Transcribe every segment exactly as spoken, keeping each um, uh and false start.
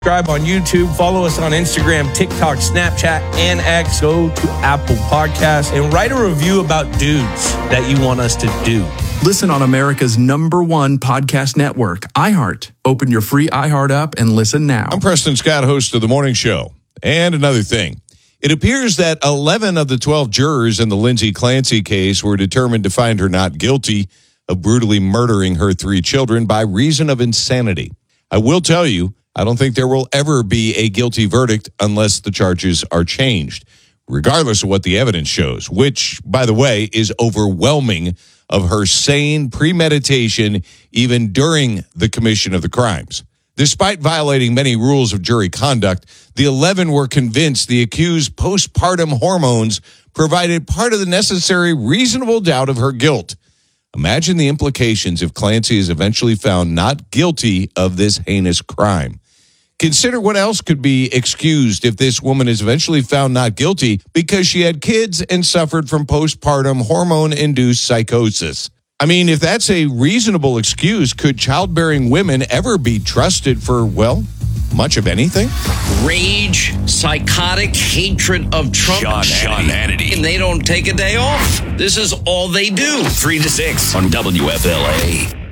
Subscribe on YouTube, follow us on Instagram, TikTok, Snapchat, and X. Go to Apple Podcasts and write a review about dudes that you want us to do. Listen on America's number one podcast network, iHeart. Open your free iHeart app and listen now. I'm Preston Scott, host of The Morning Show. And another thing, it appears that eleven of the twelve jurors in the Lindsay Clancy case were determined to find her not guilty of brutally murdering her three children by reason of insanity. I will tell you, I don't think there will ever be a guilty verdict unless the charges are changed, regardless of what the evidence shows, which, by the way, is overwhelming of her sane premeditation even during the commission of the crimes. Despite violating many rules of jury conduct, the eleven were convinced the accused postpartum hormones provided part of the necessary reasonable doubt of her guilt. Imagine the implications if Clancy is eventually found not guilty of this heinous crime. Consider what else could be excused if this woman is eventually found not guilty because she had kids and suffered from postpartum hormone-induced psychosis. I mean, if that's a reasonable excuse, could childbearing women ever be trusted for, well, much of anything? Rage, psychotic hatred of Trump. Sean, Sean Hannity. And they don't take a day off. This is all they do. three to six on W F L A.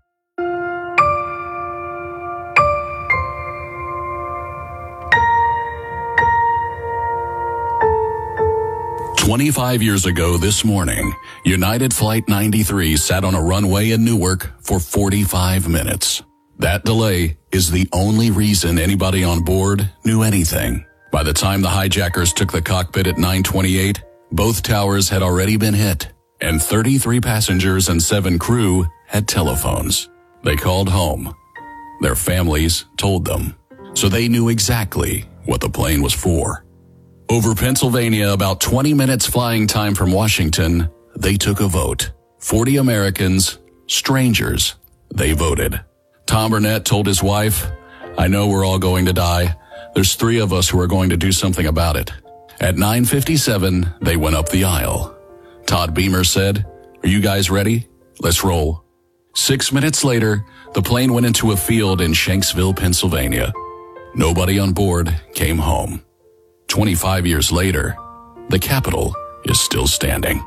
twenty-five years ago this morning, United Flight ninety-three sat on a runway in Newark for forty-five minutes. That delay is the only reason anybody on board knew anything. By the time the hijackers took the cockpit at nine twenty-eight, both towers had already been hit, and thirty-three passengers and seven crew had telephones. They called home. Their families told them, so they knew exactly what the plane was for. Over Pennsylvania, about twenty minutes flying time from Washington, they took a vote. forty Americans, strangers, they voted. Tom Burnett told his wife, "I know we're all going to die. There's three of us who are going to do something about it." At nine fifty-seven, they went up the aisle. Todd Beamer said, "Are you guys ready? Let's roll." Six minutes later, the plane went into a field in Shanksville, Pennsylvania. Nobody on board came home. twenty-five years later, the Capitol is still standing.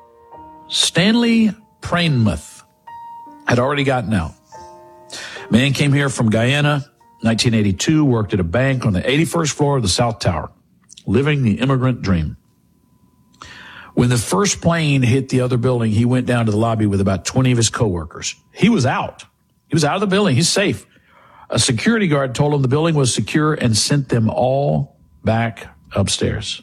Stanley Prainmuth had already gotten out. Man came here from Guyana, nineteen eighty-two, worked at a bank on the eighty-first floor of the South Tower, living the immigrant dream. When the first plane hit the other building, he went down to the lobby with about twenty of his coworkers. He was out. He was out of the building. He's safe. A security guard told him the building was secure and sent them all back upstairs.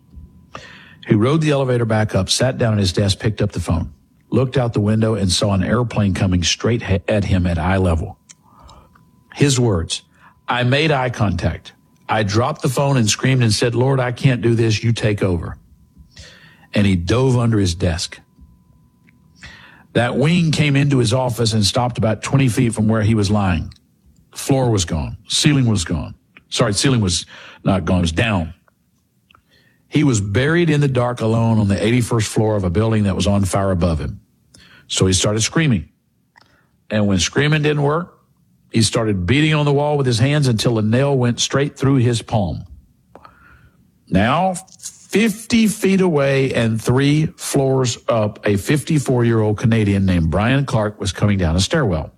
He rode the elevator back up, sat down at his desk, picked up the phone, looked out the window and saw an airplane coming straight at him at eye level. His words, "I made eye contact. I dropped the phone and screamed and said, 'Lord, I can't do this. You take over.'" And he dove under his desk. That wing came into his office and stopped about twenty feet from where he was lying. The floor was gone. Ceiling was gone. Sorry, ceiling was not gone. It was down. He was buried in the dark alone on the eighty-first floor of a building that was on fire above him. So he started screaming. And when screaming didn't work, he started beating on the wall with his hands until a nail went straight through his palm. Now, fifty feet away and three floors up, a fifty-four-year-old Canadian named Brian Clark was coming down a stairwell.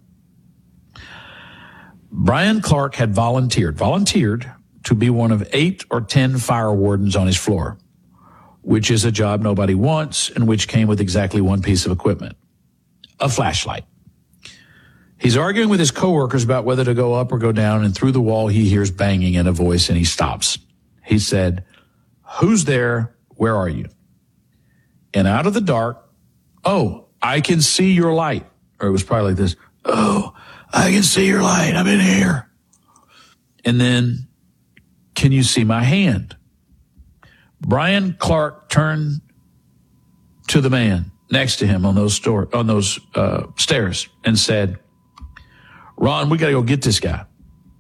Brian Clark had volunteered, volunteered to be one of eight or ten fire wardens on his floor, which is a job nobody wants and which came with exactly one piece of equipment, a flashlight. He's arguing with his coworkers about whether to go up or go down, and through the wall he hears banging in a voice and he stops. He said, "Who's there? Where are you?" And out of the dark, "Oh, I can see your light." Or it was probably like this, "Oh, I can see your light. I'm in here." And then, "Can you see my hand?" Brian Clark turned to the man next to him on those store, on those uh, stairs and said, "Ron, we got to go get this guy."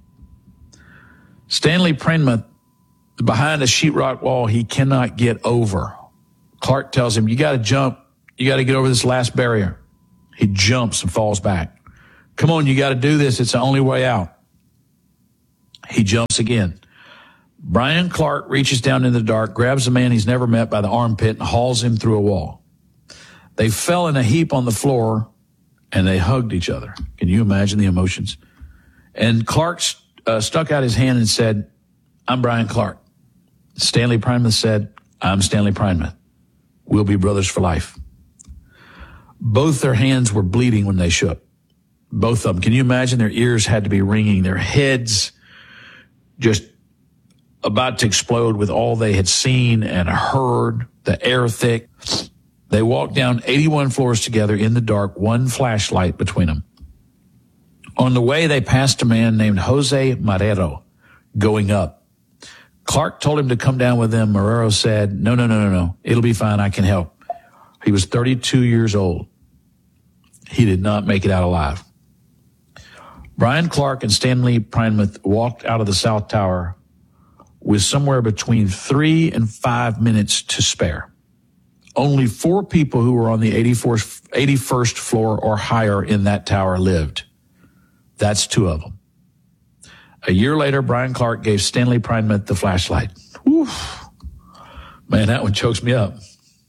Stanley Prainmuth, behind a sheetrock wall he cannot get over. Clark tells him, "You got to jump. You got to get over this last barrier." He jumps and falls back. "Come on, you got to do this. It's the only way out." He jumps again. Brian Clark reaches down in the dark, grabs a man he's never met by the armpit, and hauls him through a wall. They fell in a heap on the floor, and they hugged each other. Can you imagine the emotions? And Clark uh, stuck out his hand and said, "I'm Brian Clark." Stanley Prinemuth said, "I'm Stanley Prinemuth. We'll be brothers for life." Both their hands were bleeding when they shook. Both of them. Can you imagine? Their ears had to be ringing, their heads just about to explode with all they had seen and heard, the air thick. They walked down eighty-one floors together in the dark, one flashlight between them. On the way, they passed a man named Jose Marrero going up. Clark told him to come down with them. Marrero said, no, no, no, no, no. It'll be fine. I can help. He was thirty-two years old. He did not make it out alive. Brian Clark and Stanley Prinemuth walked out of the South Tower with somewhere between three and five minutes to spare. Only four people who were on the eighty-first floor or higher in that tower lived. That's two of them. A year later, Brian Clark gave Stanley Prinemuth the flashlight. Whew. Man, that one chokes me up.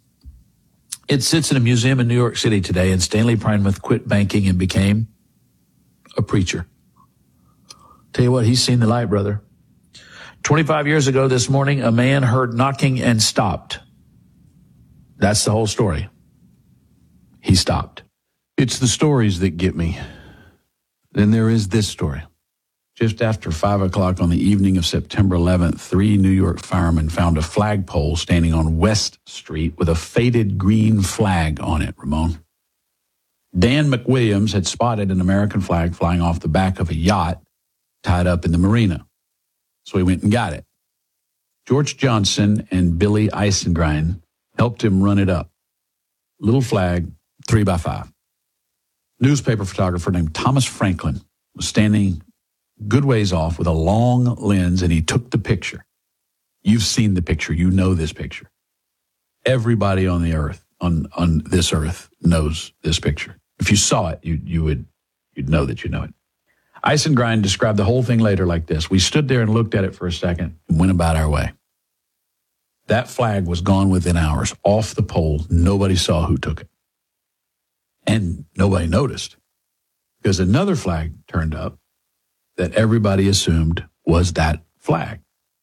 It sits in a museum in New York City today, and Stanley Prinemuth quit banking and became a preacher. Tell you what, he's seen the light, brother. twenty-five years ago this morning, a man heard knocking and stopped. That's the whole story. He stopped. It's the stories that get me. Then there is this story. Just after five o'clock on the evening of September eleventh, three New York firemen found a flagpole standing on West Street with a faded green flag on it, Ramon. Dan McWilliams had spotted an American flag flying off the back of a yacht tied up in the marina. So he went and got it. George Johnson and Billy Eisengrein helped him run it up. Little flag, three by five. Newspaper photographer named Thomas Franklin was standing good ways off with a long lens, and he took the picture. You've seen the picture. You know this picture. Everybody on the earth, on, on this earth, knows this picture. If you saw it, you, you would, you'd know that you know it. Eisengrein described the whole thing later like this. We stood there and looked at it for a second and went about our way. That flag was gone within hours, off the pole. Nobody saw who took it. And nobody noticed, because another flag turned up that everybody assumed was that flag.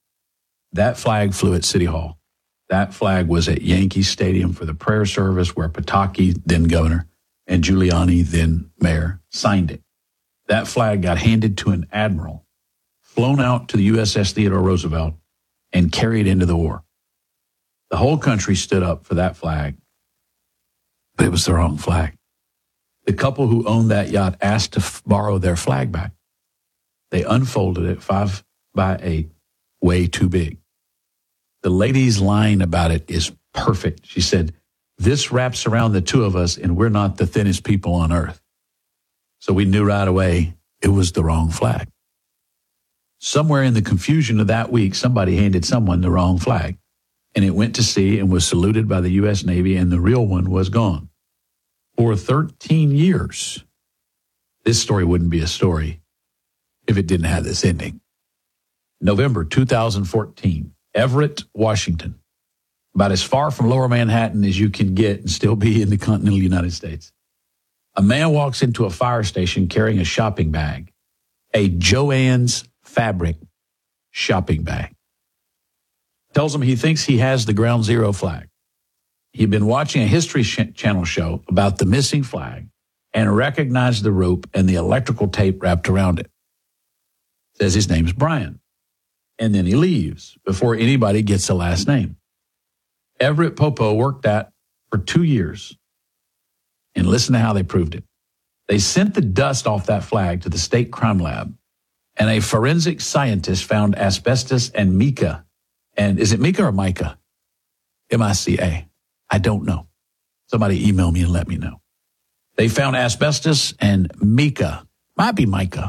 That flag flew at City Hall. That flag was at Yankee Stadium for the prayer service where Pataki, then governor, and Giuliani, then mayor, signed it. That flag got handed to an admiral, flown out to the U S S Theodore Roosevelt, and carried into the war. The whole country stood up for that flag, but it was the wrong flag. The couple who owned that yacht asked to f- borrow their flag back. They unfolded it five by eight, way too big. The lady's line about it is perfect. She said, "This wraps around the two of us, and we're not the thinnest people on earth." So we knew right away it was the wrong flag. Somewhere in the confusion of that week, somebody handed someone the wrong flag, and it went to sea and was saluted by the U S Navy, and the real one was gone. For thirteen years, this story wouldn't be a story if it didn't have this ending. November two thousand fourteen, Everett, Washington, about as far from Lower Manhattan as you can get and still be in the continental United States. A man walks into a fire station carrying a shopping bag, a Joann's fabric shopping bag. Tells him he thinks he has the Ground Zero flag. He'd been watching a History Channel show about the missing flag and recognized the rope and the electrical tape wrapped around it. Says his name's Brian. And then he leaves before anybody gets a last name. Everett Popo worked that for two years. And listen to how they proved it. They sent the dust off that flag to the state crime lab, and a forensic scientist found asbestos and mica. And is it mica or mica? M I C A. I don't know. Somebody email me and let me know. They found asbestos and mica, might be mica,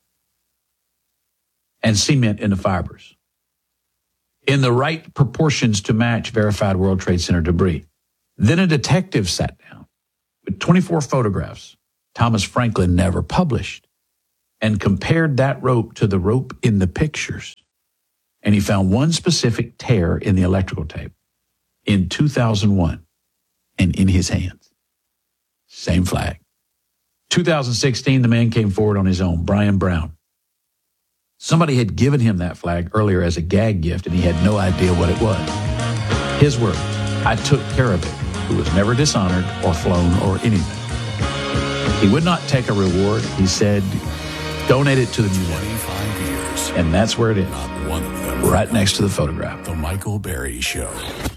and cement in the fibers in the right proportions to match verified World Trade Center debris. Then a detective sat down with twenty-four photographs Thomas Franklin never published. and compared that rope to the rope in the pictures. And he found one specific tear in the electrical tape in two thousand one and in his hands. Same flag. two thousand sixteen, the man came forward on his own, Brian Brown. Somebody had given him that flag earlier as a gag gift, and he had no idea what it was. His word, I took care of it. It was never dishonored or flown or anything. He would not take a reward. He said, donate it to the museum. twenty-five years. And that's where it is, Not one of them. right next to the photograph. The Michael Berry Show.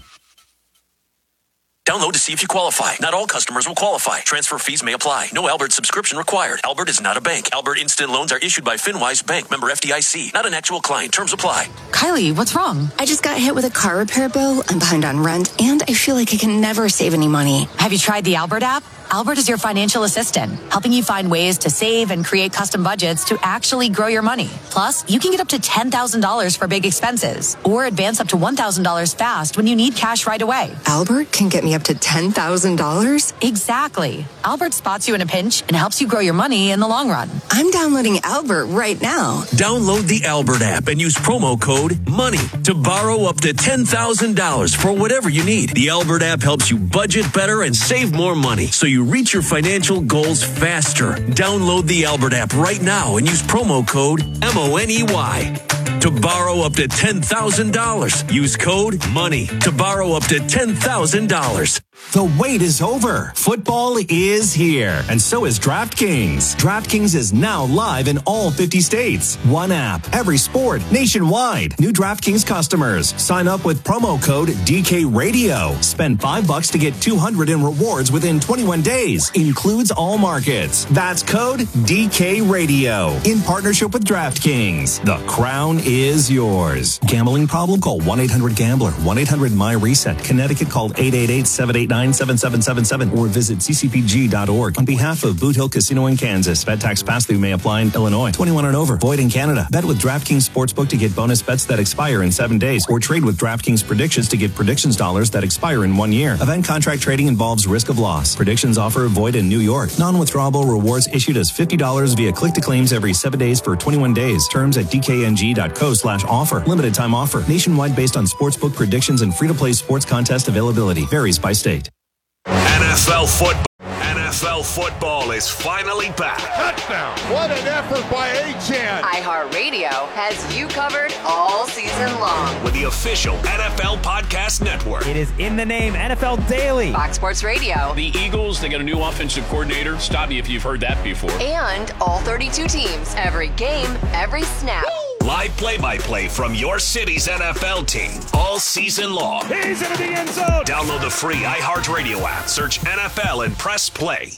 Download to see if you qualify. Not all customers will qualify. Transfer fees may apply. No Albert subscription required. Albert is not a bank. Albert Instant Loans are issued by FinWise Bank, member F D I C. Not an actual client. Terms apply. Kylie, what's wrong? I just got hit with a car repair bill. I'm behind on rent, and I feel like I can never save any money. Have you tried the Albert app? Albert is your financial assistant, helping you find ways to save and create custom budgets to actually grow your money. Plus, you can get up to ten thousand dollars for big expenses or advance up to one thousand dollars fast when you need cash right away. Albert can get me up to ten thousand dollars? Exactly. Albert spots you in a pinch and helps you grow your money in the long run. I'm downloading Albert right now. Download the Albert app and use promo code MONEY to borrow up to ten thousand dollars for whatever you need. The Albert app helps you budget better and save more money so you reach your financial goals faster. Download the Albert app right now and use promo code M O N E Y to borrow up to ten thousand dollars. Use code MONEY to borrow up to ten thousand dollars. The wait is over. Football is here, and so is DraftKings. DraftKings is now live in all fifty states. One app, every sport, nationwide. New DraftKings customers. Sign up with promo code D K Radio. Spend five bucks to get two hundred in rewards within twenty-one days. Includes all markets. That's code D K Radio. In partnership with DraftKings. The crown is yours. Gambling problem? Call one eight hundred gambler. one eight hundred my reset. Connecticut, call eight eight eight, seven eight nine, seven seven seven seven or visit c c p g dot org. On behalf of Boot Hill Casino in Kansas, bet tax pass-through may apply in Illinois. twenty-one and over. Void in Canada. Bet with DraftKings Sportsbook to get bonus bets that expire in seven days, or trade with DraftKings Predictions to get predictions dollars that expire in one year. Event contract trading involves risk of loss. Predictions offer void in New York. Non-withdrawable rewards issued as fifty dollars via click-to-claims every seven days for twenty-one days. Terms at d k n g dot co slash offer. Limited time offer. Nationwide based on sportsbook predictions and free-to-play sports contest availability. Varies by state. N F L football. N F L football is finally back. Touchdown. What an effort by Achane. iHeartRadio has you covered all season long. With the official N F L Podcast Network. It is in the name, N F L Daily. Fox Sports Radio. The Eagles, they got a new offensive coordinator. Stop me if you've heard that before. And all thirty-two teams. Every game, every snap. Woo! Live play-by-play from your city's N F L team all season long. He's into the end zone. Download the free iHeartRadio app. Search N F L and press play.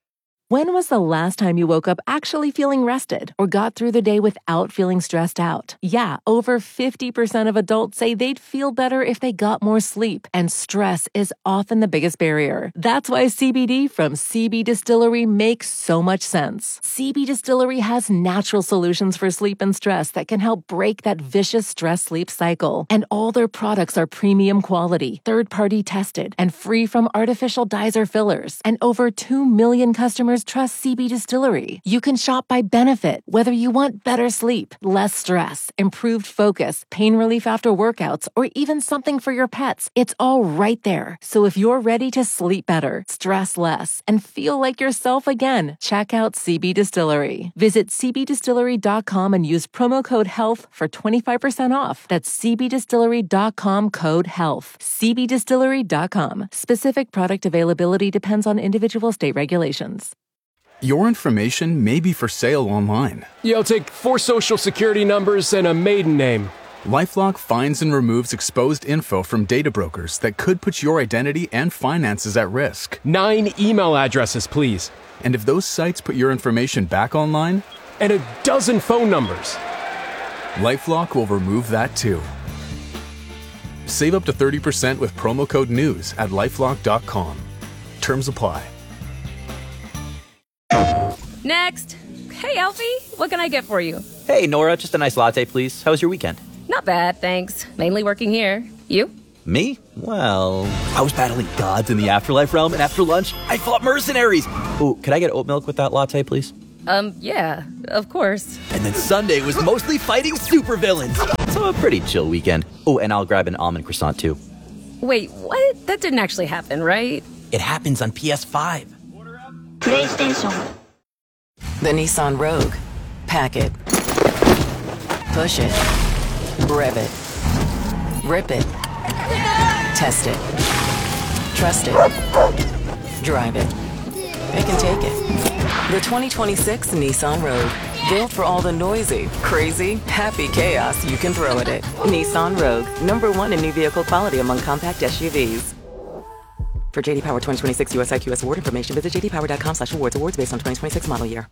When was the last time you woke up actually feeling rested or got through the day without feeling stressed out? Yeah, over fifty percent of adults say they'd feel better if they got more sleep, and stress is often the biggest barrier. That's why C B D from C B Distillery makes so much sense. C B Distillery has natural solutions for sleep and stress that can help break that vicious stress-sleep cycle. And all their products are premium quality, third-party tested, and free from artificial dyes or fillers. And over two million customers trust C B Distillery. You can shop by benefit, whether you want better sleep, less stress, improved focus, pain relief after workouts, or even something for your pets. It's all right there. So if you're ready to sleep better, stress less, and feel like yourself again, check out C B Distillery. Visit c b distillery dot com and use promo code HEALTH for twenty-five percent off. That's c b distillery dot com code HEALTH. c b distillery dot com. Specific product availability depends on individual state regulations. Your information may be for sale online. Yeah, I'll take four social security numbers and a maiden name. LifeLock finds and removes exposed info from data brokers that could put your identity and finances at risk. Nine email addresses, please. And if those sites put your information back online? And a dozen phone numbers. LifeLock will remove that too. Save up to thirty percent with promo code NEWS at lifelock dot com. Terms apply. Next. Hey, Alfie, what can I get for you? Hey, Nora, just a nice latte, please. How was your weekend? Not bad, thanks. Mainly working here. You? Me? Well, I was battling gods in the afterlife realm, and after lunch, I fought mercenaries. Ooh, could I get oat milk with that latte, please? Um, yeah, of course. And then Sunday was mostly fighting supervillains. So a pretty chill weekend. Oh, and I'll grab an almond croissant too. Wait, what? That didn't actually happen, right? It happens on P S five. PlayStation. The Nissan Rogue. Pack it. Push it. Rev it. Rip it. Test it. Trust it. Drive it. It can take it. The twenty twenty-six Nissan Rogue. Built for all the noisy, crazy, happy chaos you can throw at it. Nissan Rogue. Number one in new vehicle quality among compact S U Vs. For J D Power twenty twenty-six U S I Q S award information, visit j d power dot com slash awards. Awards based on twenty twenty-six model year.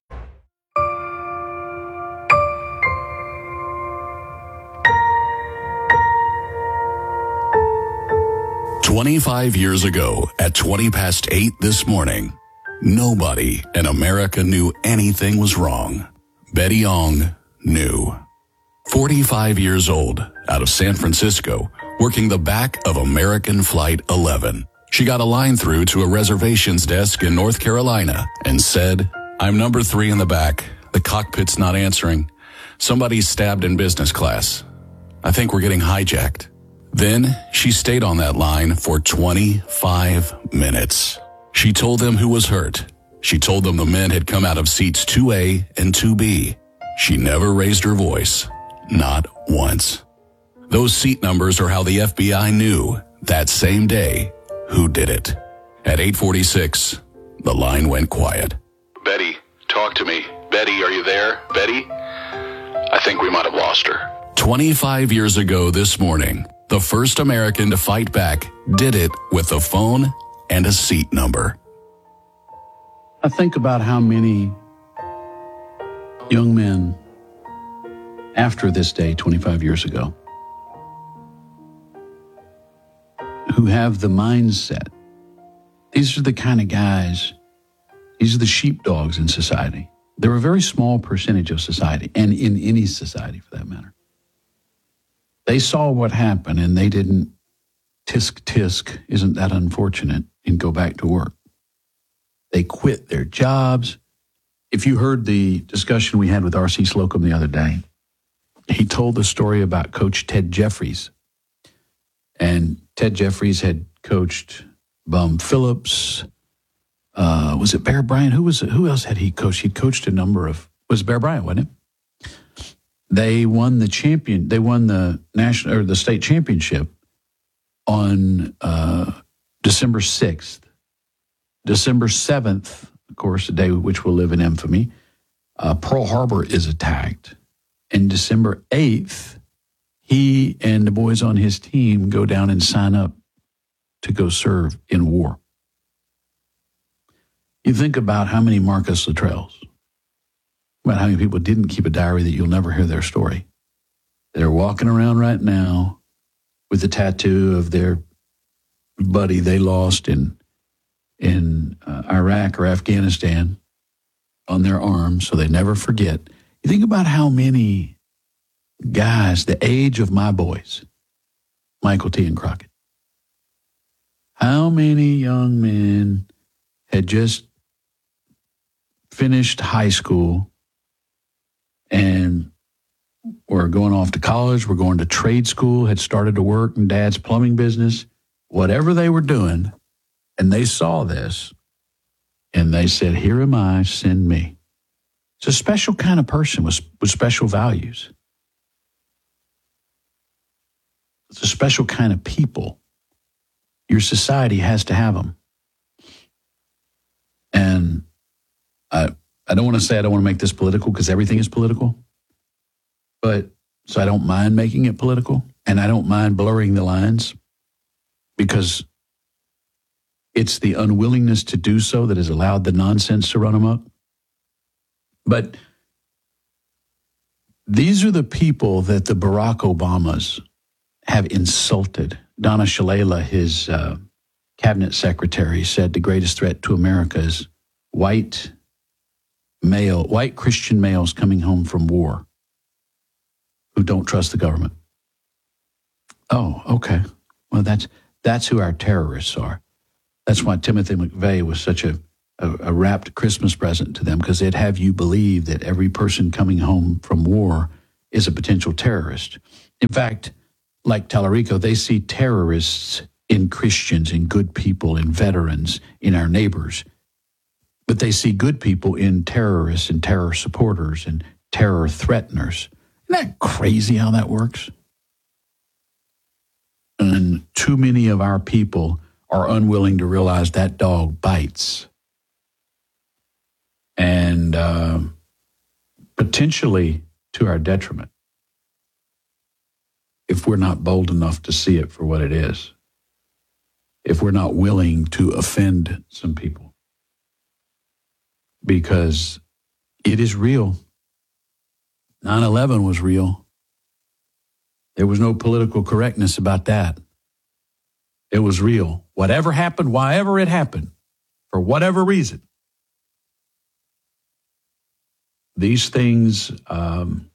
twenty-five years ago, at twenty past eight this morning, nobody in America knew anything was wrong. Betty Ong knew. forty-five years old, out of San Francisco, working the back of American Flight eleven. She got a line through to a reservations desk in North Carolina and said, "I'm number three in the back. The cockpit's not answering. Somebody's stabbed in business class. I think we're getting hijacked." Then she stayed on that line for twenty-five minutes. She told them who was hurt. She told them the men had come out of seats two A and two B. She never raised her voice. Not once. Those seat numbers are how the F B I knew that same day who did it. At eight forty-six, the line went quiet. "Betty, talk to me. Betty, are you there? Betty? I think we might have lost her." twenty-five years ago this morning, the first American to fight back did it with a phone and a seat number. I think about how many young men after this day twenty-five years ago who have the mindset. These are the kind of guys, these are the sheepdogs in society. They're a very small percentage of society, and in any society for that matter. They saw what happened and they didn't tisk tisk, isn't that unfortunate, and go back to work. They quit their jobs. If you heard the discussion we had with R C Slocum the other day, he told the story about Coach Ted Jeffries. And Ted Jeffries had coached Bum Phillips. Uh, was it Bear Bryant? Who was it? Who else had he coached? He'd coached a number of, was Bear Bryant, wasn't it? They won the champion. They won the national or the state championship on uh, December sixth. December seventh, of course, a day which will live in infamy, uh, Pearl Harbor is attacked. And December eighth, he and the boys on his team go down and sign up to go serve in war. You think about how many Marcus Luttrells, about how many people didn't keep a diary that you'll never hear their story. They're walking around right now with the tattoo of their buddy they lost in in uh, Iraq or Afghanistan on their arm, so they never forget. You think about how many guys, the age of my boys, Michael T. and Crockett, how many young men had just finished high school and were going off to college, were going to trade school, had started to work in dad's plumbing business, whatever they were doing, and they saw this, and they said, "Here am I, send me." It's a special kind of person with, with special values. It's a special kind of people. Your society has to have them. And I, I don't want to say I don't want to make this political because everything is political. But so I don't mind making it political, and I don't mind blurring the lines because it's the unwillingness to do so that has allowed the nonsense to run amok. But these are the people that the Barack Obamas have insulted. Donna Shalala, his uh, cabinet secretary, said the greatest threat to America is white male, white Christian males coming home from war who don't trust the government. Oh, okay. Well, that's that's who our terrorists are. That's why Timothy McVeigh was such a a, a wrapped Christmas present to them because they'd have you believe that every person coming home from war is a potential terrorist. In fact, like Tallarico, they see terrorists in Christians, in good people, in veterans, in our neighbors. But they see good people in terrorists and terror supporters and terror threateners. Isn't that crazy how that works? And too many of our people are unwilling to realize that dog bites. And uh, potentially to our detriment if we're not bold enough to see it for what it is. If we're not willing to offend some people. Because it is real. nine eleven was real. There was no political correctness about that. It was real. Whatever happened, wherever it happened, for whatever reason, these things, um,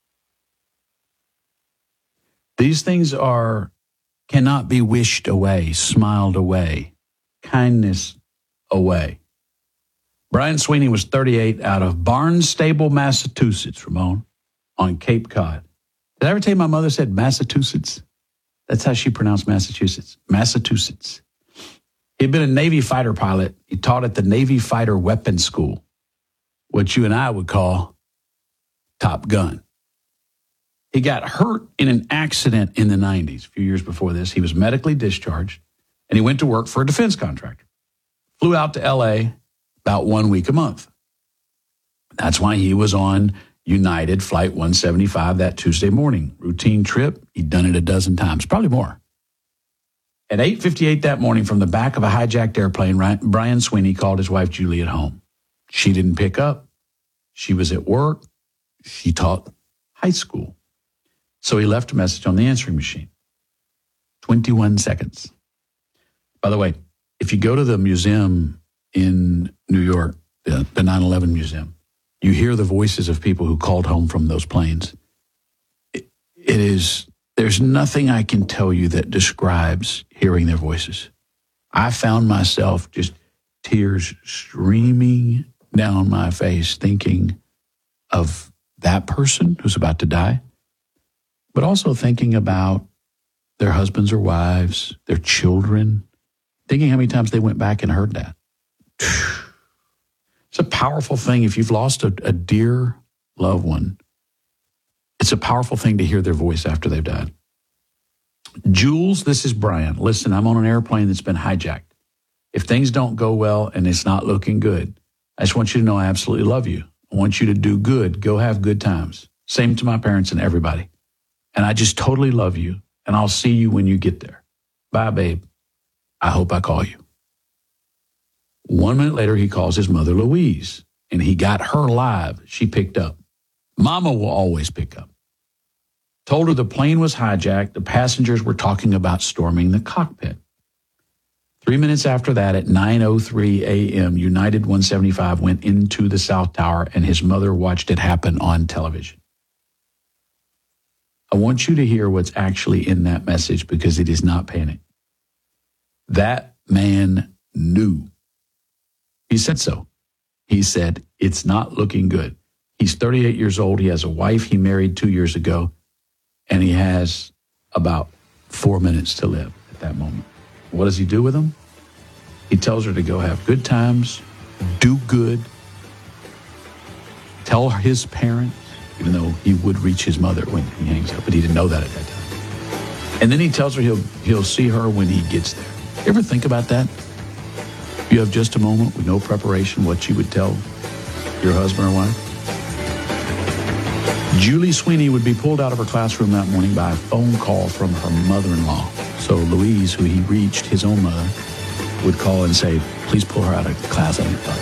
these things are cannot be wished away, smiled away, kindness away. Brian Sweeney was thirty-eight out of Barnstable, Massachusetts, Ramon, on Cape Cod. Did I ever tell you my mother said Massachusetts? That's how she pronounced Massachusetts. Massachusetts. He'd been a Navy fighter pilot. He taught at the Navy Fighter Weapons School, what you and I would call Top Gun. He got hurt in an accident in the nineties, a few years before this. He was medically discharged, and he went to work for a defense contractor. Flew out to L A about one week a month. That's why he was on United Flight one seventy-five that Tuesday morning. Routine trip. He'd done it a dozen times, probably more. At eight fifty-eight that morning, from the back of a hijacked airplane, Brian Sweeney called his wife Julie at home. She didn't pick up. She was at work. She taught high school. So he left a message on the answering machine. twenty-one seconds. By the way, if you go to the museum in New York, the, the nine eleven museum, you hear the voices of people who called home from those planes. It, it is, there's nothing I can tell you that describes hearing their voices. I found myself just tears streaming down my face thinking of that person who's about to die, but also thinking about their husbands or wives, their children, thinking how many times they went back and heard that. It's a powerful thing. If you've lost a, a dear loved one, it's a powerful thing to hear their voice after they've died. Jules, this is Brian. Listen, I'm on an airplane that's been hijacked. If things don't go well and it's not looking good, I just want you to know I absolutely love you. I want you to do good. Go have good times. Same to my parents and everybody. And I just totally love you. And I'll see you when you get there. Bye, babe. I hope I call you. One minute later, he calls his mother, Louise, and he got her live. She picked up. Mama will always pick up. Told her the plane was hijacked. The passengers were talking about storming the cockpit. Three minutes after that, at nine oh three a.m., United one seventy-five went into the South Tower, and his mother watched it happen on television. I want you to hear what's actually in that message because it is not panic. That man knew. He said so. He said, it's not looking good. He's thirty-eight years old. He has a wife he married two years ago, and he has about four minutes to live at that moment. What does he do with them? He tells her to go have good times, do good, tell his parents, even though he would reach his mother when he hangs up, but he didn't know that at that time. And then he tells her he'll he'll see her when he gets there. You ever think about that? You have just a moment with no preparation, what you would tell your husband or wife? Julie Sweeney would be pulled out of her classroom that morning by a phone call from her mother-in-law. So Louise, who he reached, his own mother, would call and say, please pull her out of class.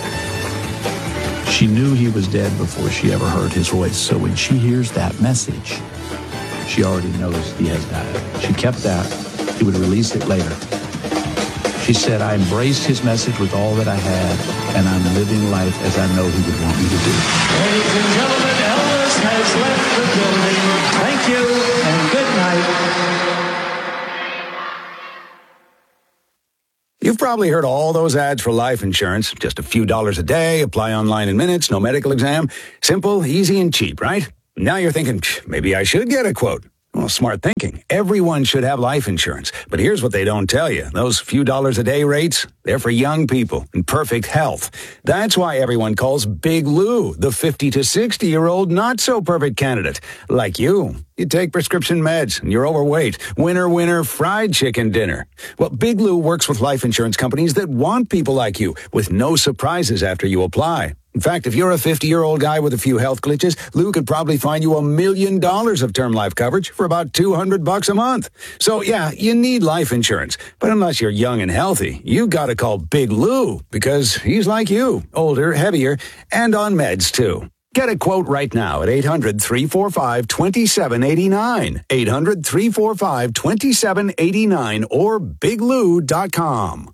She knew he was dead before she ever heard his voice. So when she hears that message, she already knows he has died. She kept that. He would release it later. She said, I embraced his message with all that I had, and I'm living life as I know he would want me to do. Ladies and gentlemen, Elvis has left the building. Thank you, and good night. You've probably heard all those ads for life insurance. Just a few dollars a day, apply online in minutes, no medical exam. Simple, easy, and cheap, right? Now you're thinking, maybe I should get a quote. Well, smart thinking. Everyone should have life insurance. But here's what they don't tell you. Those few dollars a day rates, they're for young people in perfect health. That's why everyone calls Big Lou the fifty to sixty-year-old not-so-perfect candidate. Like you. You take prescription meds and you're overweight. Winner, winner, fried chicken dinner. Well, Big Lou works with life insurance companies that want people like you with no surprises after you apply. In fact, if you're a fifty-year-old guy with a few health glitches, Lou could probably find you a million dollars of term life coverage for about two hundred bucks a month. So, yeah, you need life insurance. But unless you're young and healthy, you gotta call Big Lou because he's like you, older, heavier, and on meds, too. Get a quote right now at eight hundred, three four five, two seven eight nine, eight hundred, three four five, two seven eight nine, or big lou dot com.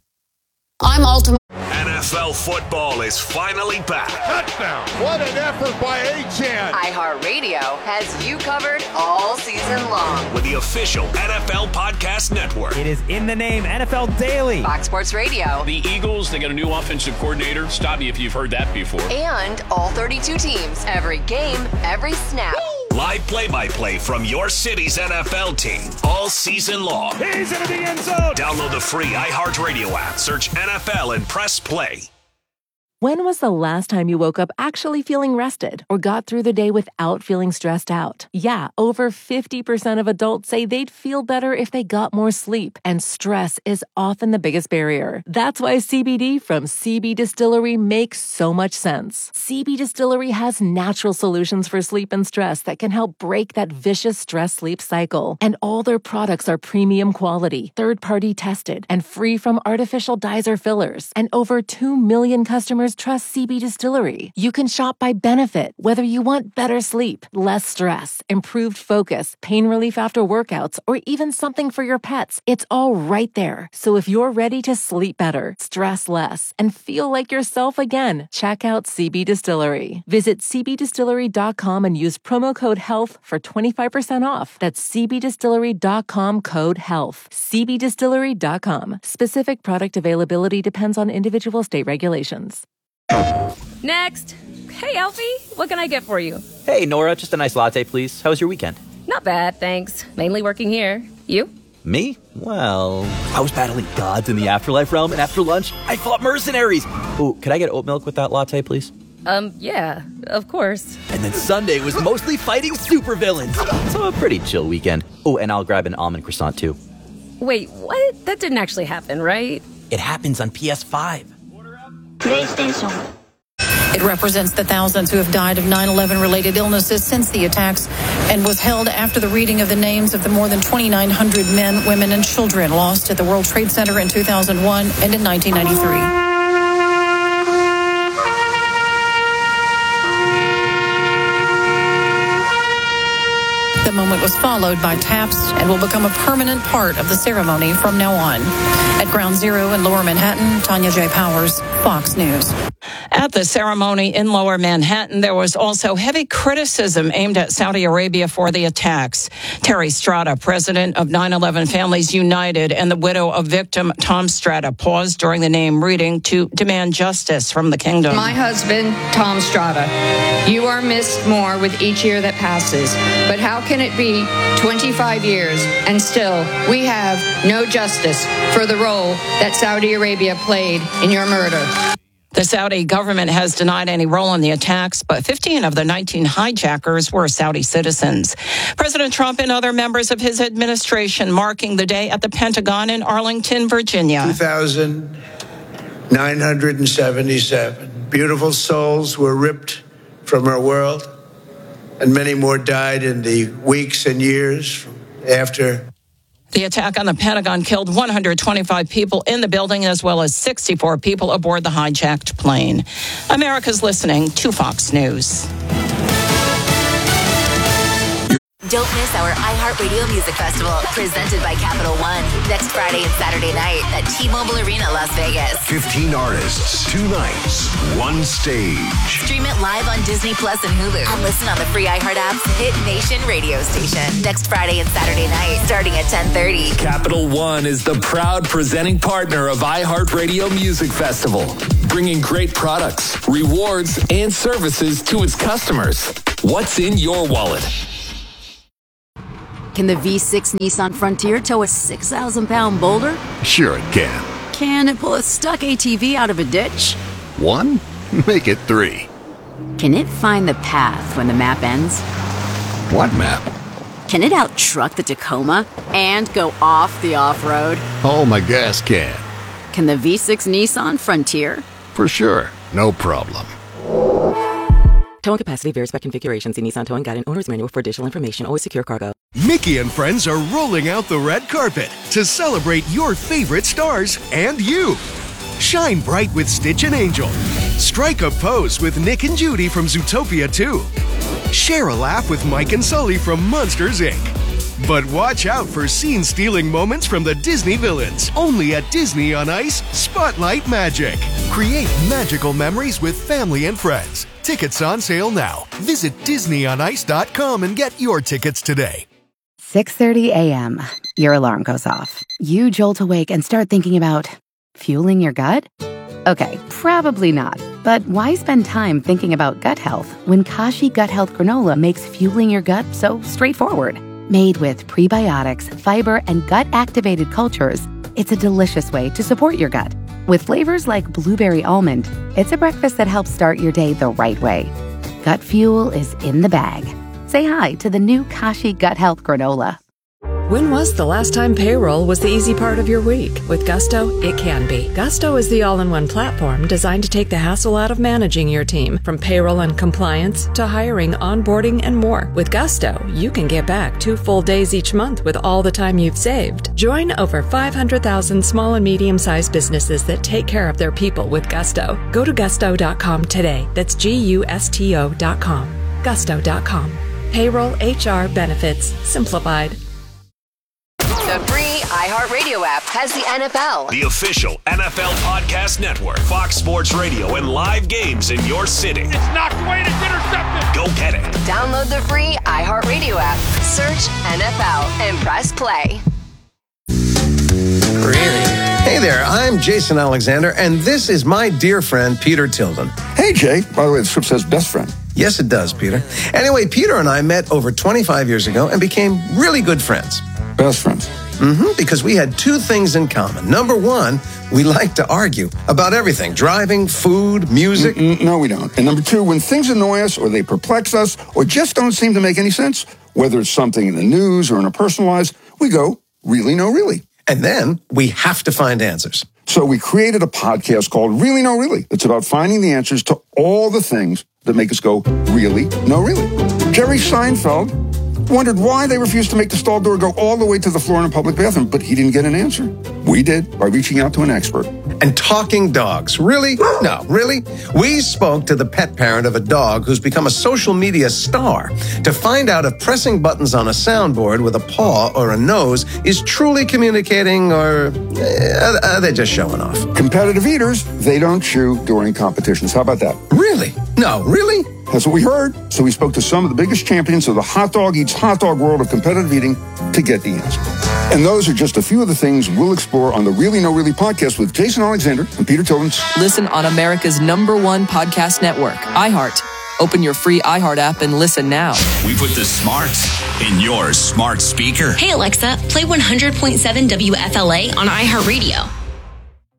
I'm Ultimate. N F L football is finally back. Touchdown. What an effort by Achane. iHeartRadio has you covered all season long. With the official N F L Podcast Network. It is in the name N F L Daily. Fox Sports Radio. The Eagles, they got a new offensive coordinator. Stop me if you've heard that before. And all thirty-two teams. Every game, every snap. Woo! Live play-by-play from your city's N F L team all season long. He's into the end zone. Download the free iHeartRadio app. Search N F L and press play. When was the last time you woke up actually feeling rested or got through the day without feeling stressed out? Yeah, over fifty percent of adults say they'd feel better if they got more sleep, and stress is often the biggest barrier. That's why C B D from C B Distillery makes so much sense. C B Distillery has natural solutions for sleep and stress that can help break that vicious stress-sleep cycle. And all their products are premium quality, third-party tested, and free from artificial dyes or fillers. And over two million customers trust C B Distillery. You can shop by benefit, whether you want better sleep, less stress, improved focus, pain relief after workouts, or even something for your pets. It's all right there. So if you're ready to sleep better, stress less, and feel like yourself again, check out C B Distillery. Visit c b distillery dot com and use promo code HEALTH for twenty-five percent off. That's c b distillery dot com code HEALTH. c b distillery dot com. Specific product availability depends on individual state regulations. Next. Hey, Alfie, what can I get for you? Hey, Nora, just a nice latte, please. How was your weekend? Not bad, thanks. Mainly working here. You? Me? Well, I was battling gods in the afterlife realm, and after lunch, I fought mercenaries. Ooh, could I get oat milk with that latte, please? Um, yeah, of course. And then Sunday was mostly fighting supervillains. So a pretty chill weekend. Oh, and I'll grab an almond croissant, too. Wait, what? That didn't actually happen, right? It happens on P S five. PlayStation. It represents the thousands who have died of nine eleven related illnesses since the attacks and was held after the reading of the names of the more than twenty-nine hundred men, women, and children lost at the World Trade Center in two thousand one and in nineteen ninety-three. The moment was followed by taps and will become a permanent part of the ceremony from now on. At Ground Zero in Lower Manhattan, Tanya J. Powers, Fox News. At the ceremony in Lower Manhattan, there was also heavy criticism aimed at Saudi Arabia for the attacks. Terry Strada, president of nine eleven Families United, and the widow of victim Tom Strada paused during the name reading to demand justice from the kingdom. My husband, Tom Strada, you are missed more with each year that passes. But how can it be twenty-five years and still we have no justice for the role that Saudi Arabia played in your murder? The Saudi government has denied any role in the attacks, but fifteen of the nineteen hijackers were Saudi citizens. President Trump and other members of his administration marking the day at the Pentagon in Arlington, Virginia. two thousand nine hundred seventy-seven beautiful souls were ripped from our world, and many more died in the weeks and years after. The attack on the Pentagon killed one hundred twenty-five people in the building, as well as sixty-four people aboard the hijacked plane. America's listening to Fox News. Don't miss our iHeartRadio Music Festival, presented by Capital One, next Friday and Saturday night at T-Mobile Arena, Las Vegas. fifteen artists, two nights, one stage. Stream it live on Disney Plus and Hulu, and listen on the free iHeart app's Hit Nation radio station next Friday and Saturday night, starting at ten thirty. Capital One is the proud presenting partner of iHeartRadio Music Festival, bringing great products, rewards, and services to its customers. What's in your wallet? Can the V six Nissan Frontier tow a six thousand pound boulder? Sure it can. Can it pull a stuck A T V out of a ditch? One? Make it three. Can it find the path when the map ends? What map? Can it out-truck the Tacoma and go off the off-road? Oh, my gas can. Can the V six Nissan Frontier? For sure. No problem. Towing capacity varies by configuration. See Nissan Towing Guide and Owner's Manual for additional information. Always secure cargo. Mickey and friends are rolling out the red carpet to celebrate your favorite stars and you. Shine bright with Stitch and Angel. Strike a pose with Nick and Judy from Zootopia two. Share a laugh with Mike and Sully from Monsters, Incorporated. But watch out for scene-stealing moments from the Disney villains. Only at Disney on Ice, Spotlight Magic. Create magical memories with family and friends. Tickets on sale now. Visit Disney on Ice dot com and get your tickets today. six thirty a.m. Your alarm goes off. You jolt awake and start thinking about fueling your gut? Okay, probably not. But why spend time thinking about gut health when Kashi Gut Health Granola makes fueling your gut so straightforward? Made with prebiotics, fiber, and gut-activated cultures, it's a delicious way to support your gut. With flavors like blueberry almond, it's a breakfast that helps start your day the right way. Gut fuel is in the bag. Say hi to the new Kashi Gut Health Granola. When was the last time payroll was the easy part of your week? With Gusto, it can be. Gusto is the all-in-one platform designed to take the hassle out of managing your team, from payroll and compliance to hiring, onboarding, and more. With Gusto, you can get back two full days each month with all the time you've saved. Join over five hundred thousand small and medium-sized businesses that take care of their people with Gusto. Go to gusto dot com today. That's G U S T O dot com. gusto dot com. Payroll, H R, benefits, simplified. The free iHeartRadio app has the N F L. The official N F L podcast network, Fox Sports Radio, and live games in your city. It's knocked away and it's intercepted. Go get it. Download the free iHeartRadio app. Search N F L and press play. Really? Hey there, I'm Jason Alexander, and this is my dear friend, Peter Tilden. Hey, Jay. By the way, the script says best friend. Yes, it does, Peter. Anyway, Peter and I met over twenty-five years ago and became really good friends. Best friends. Mm-hmm, because we had two things in common. Number one, we like to argue about everything. Driving, food, music. Mm-mm, no, we don't. And number two, when things annoy us or they perplex us or just don't seem to make any sense, whether it's something in the news or in our personal lives, we go, really, no, really. And then we have to find answers. So we created a podcast called Really, No, Really. It's about finding the answers to all the things that make us go, really, no, really. Jerry Seinfeld wondered why they refused to make the stall door go all the way to the floor in a public bathroom, but he didn't get an answer. We did, by reaching out to an expert. And talking dogs. Really? No, really? We spoke to the pet parent of a dog who's become a social media star to find out if pressing buttons on a soundboard with a paw or a nose is truly communicating, or uh, are they just showing off? Competitive eaters, they don't chew during competitions. How about that? Really? No, really? That's what we heard. So we spoke to some of the biggest champions of the hot dog eats hot dog world of competitive eating to get the answer. And those are just a few of the things we'll explore on the Really No Really podcast with Jason Alexander and Peter Tilden. Listen on America's number one podcast network, iHeart. Open your free iHeart app and listen now. We put the smarts in your smart speaker. Hey, Alexa, play one hundred point seven W F L A on iHeartRadio.